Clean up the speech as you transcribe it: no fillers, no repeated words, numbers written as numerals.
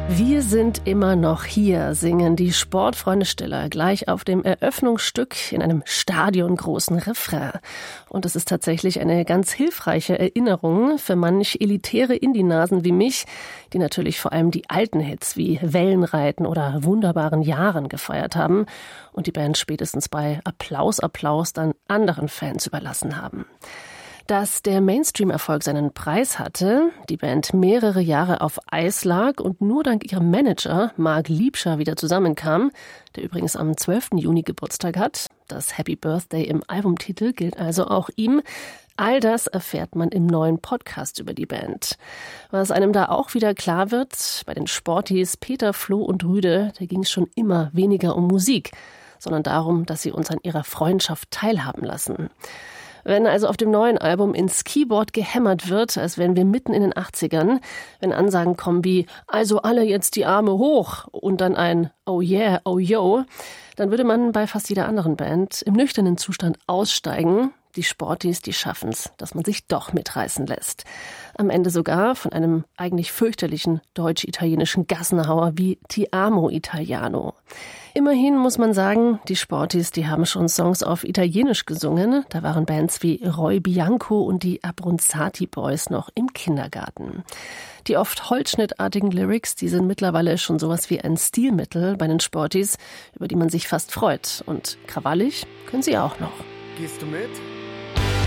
Wir sind immer noch hier, singen die Sportfreunde Stiller gleich auf dem Eröffnungsstück in einem stadiongroßen Refrain. Und es ist tatsächlich eine ganz hilfreiche Erinnerung für manch elitäre Indie-Nasen wie mich, die natürlich vor allem die alten Hits wie Wellenreiten oder Wunderbaren Jahren gefeiert haben und die Band spätestens bei Applaus dann anderen Fans überlassen haben. Dass der Mainstream-Erfolg seinen Preis hatte, die Band mehrere Jahre auf Eis lag und nur dank ihrem Manager Mark Liebscher wieder zusammenkam, der übrigens am 12. Juni Geburtstag hat. Das Happy Birthday im Albumtitel gilt also auch ihm. All das erfährt man im neuen Podcast über die Band. Was einem da auch wieder klar wird, bei den Sporties Peter, Flo und Rüde, da ging es schon immer weniger um Musik, sondern darum, dass sie uns an ihrer Freundschaft teilhaben lassen. Wenn also auf dem neuen Album ins Keyboard gehämmert wird, als wären wir mitten in den 80ern, wenn Ansagen kommen wie „Also alle jetzt die Arme hoch" und dann ein „Oh yeah, oh yo", dann würde man bei fast jeder anderen Band im nüchternen Zustand aussteigen. Die Sporties, die schaffen's, dass man sich doch mitreißen lässt. Am Ende sogar von einem eigentlich fürchterlichen deutsch-italienischen Gassenhauer wie Ti amo Italiano. Immerhin muss man sagen, die Sporties, die haben schon Songs auf Italienisch gesungen. Da waren Bands wie Roy Bianco und die Abronzati Boys noch im Kindergarten. Die oft holzschnittartigen Lyrics, die sind mittlerweile schon sowas wie ein Stilmittel bei den Sporties, über die man sich fast freut. Und krawallig können sie auch noch. Gehst du mit?